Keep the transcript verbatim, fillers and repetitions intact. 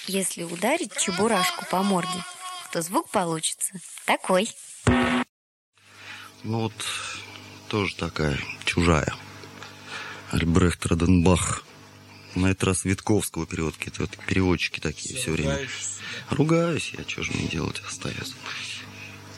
Если ударить чебурашку по морде, то звук получится такой. Ну вот, тоже такая чужая. Альбрехт Роденбах. На этот раз Витковского переводки. Это вот переводчики такие все время. Ругаюсь я, что же мне делать остается.